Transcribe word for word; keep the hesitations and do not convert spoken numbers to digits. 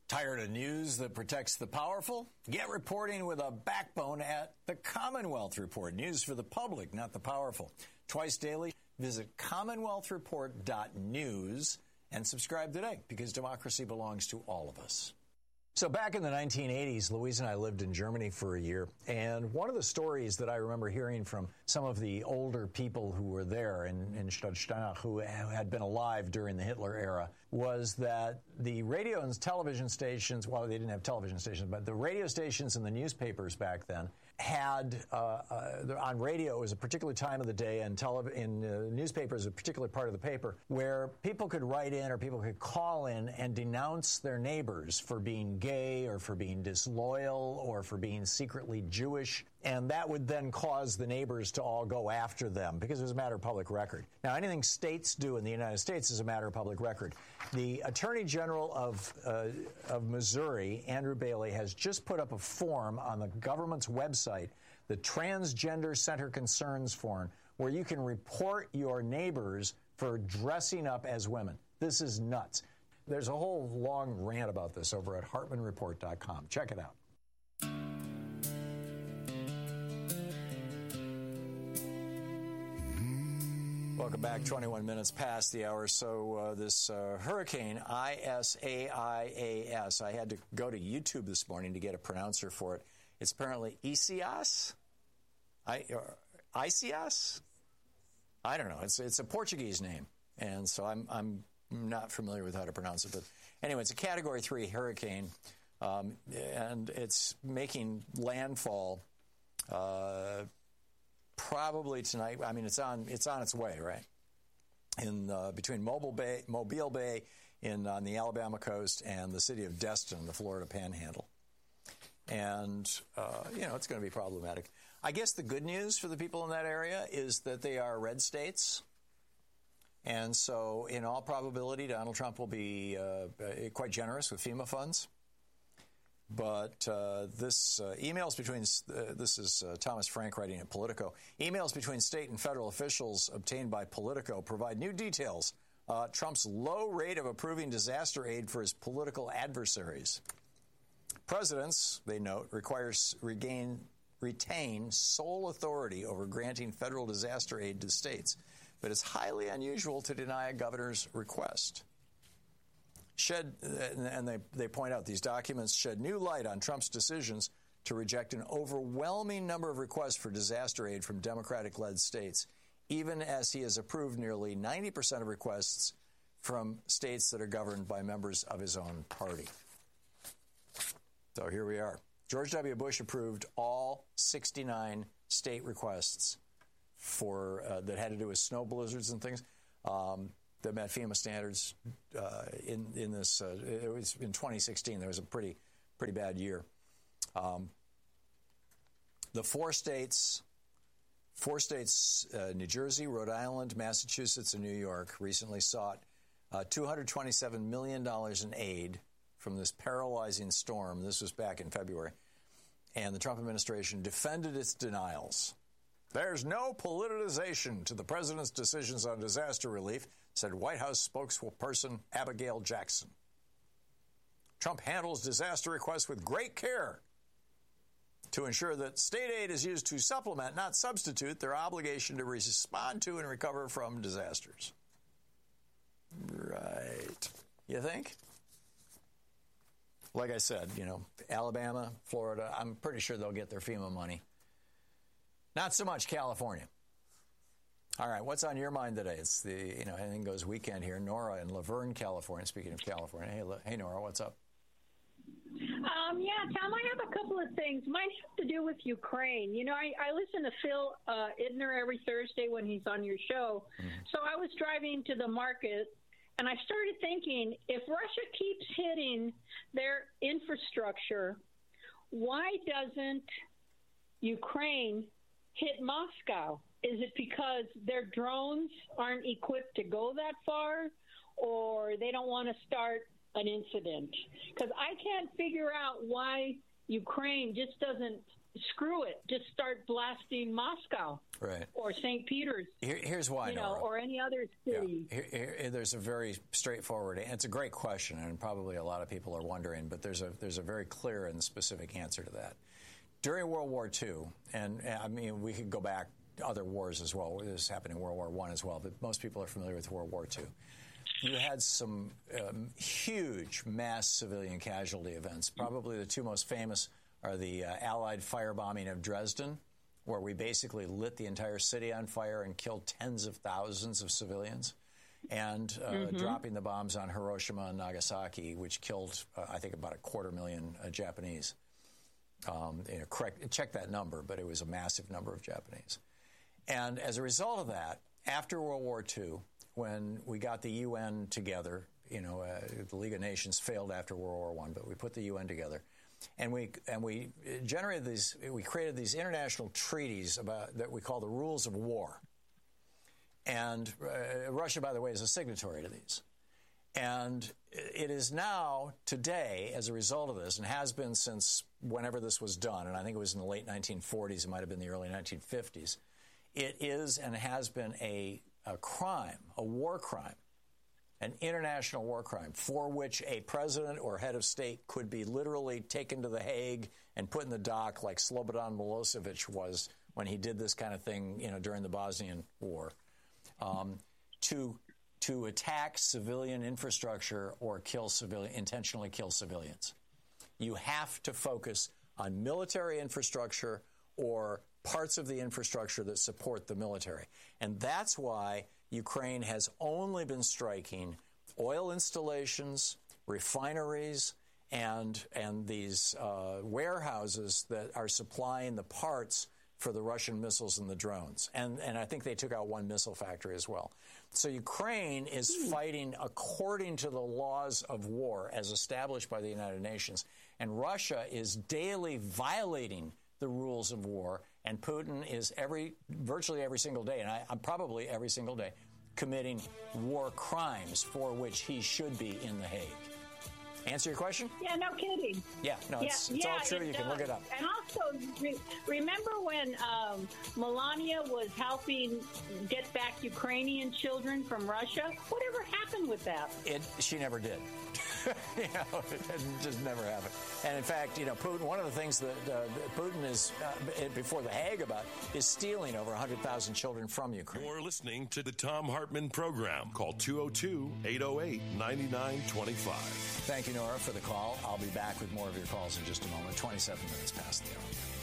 Tired of news that protects the powerful? Get reporting with a backbone at the Commonwealth Report. News for the public, not the powerful. Twice daily, visit commonwealth report dot news and subscribe today, because democracy belongs to all of us. So back in the nineteen eighties, Louise and I lived in Germany for a year, and one of the stories that I remember hearing from some of the older people who were there in, in Stadtsteinach, who had been alive during the Hitler era, was that the radio and television stations, well, they didn't have television stations, but the radio stations and the newspapers back then had, uh, uh, on radio, it was a particular time of the day, and tele- in uh, newspapers, a particular part of the paper, where people could write in or people could call in and denounce their neighbors for being gay or for being disloyal or for being secretly Jewish. And that would then cause the neighbors to all go after them because it was a matter of public record. Now, anything states do in the United States is a matter of public record. The Attorney General of, uh, of Missouri, Andrew Bailey, has just put up a form on the government's website, the Transgender Center Concerns Form, where you can report your neighbors for dressing up as women. This is nuts. There's a whole long rant about this over at hartman report dot com. Check it out. Welcome back. twenty-one minutes past the hour. So uh, this uh, hurricane, I S A I A S, I had to go to YouTube this morning to get a pronouncer for it. It's apparently Isaias? I, uh, Isaias? I don't know. It's it's a Portuguese name, and so I'm I'm not familiar with how to pronounce it. But anyway, it's a Category three hurricane, um, and it's making landfall uh probably tonight. I mean, it's on it's on its way, right? In uh, between Mobile Bay, Mobile Bay, in on the Alabama coast, and the city of Destin, the Florida Panhandle. And uh, you know, it's going to be problematic. I guess the good news for the people in that area is that they are red states, and so in all probability, Donald Trump will be uh, quite generous with FEMA funds. But uh, this uh, emails between, uh, this is uh, Thomas Frank writing at Politico, emails between state and federal officials obtained by Politico provide new details. Uh, Trump's low rate of approving disaster aid for his political adversaries. Presidents, they note, requires regain, retain sole authority over granting federal disaster aid to states, but it's highly unusual to deny a governor's request. Shed, and they, they point out these documents shed new light on Trump's decisions to reject an overwhelming number of requests for disaster aid from Democratic-led states, even as he has approved nearly ninety percent of requests from states that are governed by members of his own party. So here we are. George W. Bush approved all sixty-nine state requests for uh, that had to do with snow blizzards and things. Um, that met FEMA standards uh, in in this. Uh, it was in twenty sixteen. There was a pretty pretty bad year. Um, the four states, four states, uh, New Jersey, Rhode Island, Massachusetts, and New York, recently sought uh, two hundred twenty-seven million dollars in aid from this paralyzing storm. This was back in February, and the Trump administration defended its denials. There's no politicization to the president's decisions on disaster relief, said White House spokesperson Abigail Jackson. Trump handles disaster requests with great care to ensure that state aid is used to supplement, not substitute, their obligation to respond to and recover from disasters. Right. You think? Like I said, you know, Alabama, Florida, I'm pretty sure they'll get their FEMA money. Not so much California. All right, what's on your mind today? It's the, you know, anything goes weekend here. Nora in Laverne, California. Speaking of California, hey, hey, Nora, what's up? Um, yeah, Tom, I have a couple of things. Mine have to do with Ukraine. You know, I, I listen to Phil uh, Idner every Thursday when he's on your show. Mm-hmm. So I was driving to the market, and I started thinking, if Russia keeps hitting their infrastructure, why doesn't Ukraine hit Moscow? Is it because their drones aren't equipped to go that far, or they don't want to start an incident? Because I can't figure out why Ukraine just doesn't screw it, just start blasting Moscow, right, or Saint Peter's. Here, here's why, you know, Nora. or any other city. Yeah. Here, here, there's a very straightforward. It's a great question, and probably a lot of people are wondering. But there's a there's a very clear and specific answer to that. During World War Two, and I mean we could go back to other wars as well. This happened in World War One as well, but most people are familiar with World War Two. You had some um, huge mass civilian casualty events. Probably the two most famous are the uh, Allied firebombing of Dresden, where we basically lit the entire city on fire and killed tens of thousands of civilians, and uh, mm-hmm. dropping the bombs on Hiroshima and Nagasaki, which killed, uh, I think, about a quarter million uh, Japanese. Um, you know, correct, check that number, but it was a massive number of Japanese. And as a result of that, after World War Two, when we got the U N together, you know, uh, the League of Nations failed after World War One, but we put the U N together. And we and we generated these. We created these international treaties about that we call the Rules of War. And uh, Russia, by the way, is a signatory to these. And it is now today, as a result of this, and has been since whenever this was done, and I think it was in the late nineteen forties. It might have been the early nineteen fifties. It is and has been a, a crime, a war crime. An international war crime for which a president or head of state could be literally taken to The Hague and put in the dock like Slobodan Milosevic was when he did this kind of thing, you know, during the Bosnian War, um, to to attack civilian infrastructure or kill civilian, intentionally kill civilians. You have to focus on military infrastructure or parts of the infrastructure that support the military. And that's why Ukraine has only been striking oil installations, refineries, and and these uh, warehouses that are supplying the parts for the Russian missiles and the drones. And and I think they took out one missile factory as well. So Ukraine is fighting according to the laws of war as established by the United Nations. And Russia is daily violating the rules of war. And Putin is every, virtually every single day, and I, I'm probably every single day, committing war crimes for which he should be in The Hague. Answer your question? Yeah, no kidding. Yeah, no, yeah, it's, it's yeah, all true. It you does. can look it up. And also, re- remember when um, Melania was helping get back Ukrainian children from Russia? Whatever happened with that? It, she never did. you know, it just never happened. And in fact, you know, Putin, one of the things that uh, Putin is, uh, before The Hague about, is stealing over one hundred thousand children from Ukraine. You're listening to the Thom Hartmann Program. Call two oh two, eight oh eight, nine nine two five. Thank you, Nora, for the call. I'll be back with more of your calls in just a moment. twenty-seven minutes past the hour.